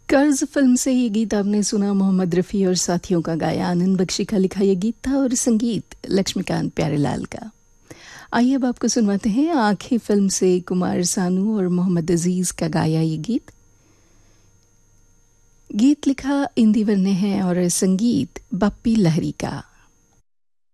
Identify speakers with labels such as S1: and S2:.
S1: कर्ज फिल्म से ये गीत आपने सुना। मोहम्मद रफ़ी और साथियों का गाया। आनंद बख्शी का लिखा ये गीत था और संगीत लक्ष्मीकांत प्यारेलाल का। आइए अब आपको सुनवाते हैं आंखें फिल्म से कुमार सानू और मोहम्मद अजीज का गाया ये गीत। गीत लिखा इंदिवर ने है और संगीत बप्पी लहरी का।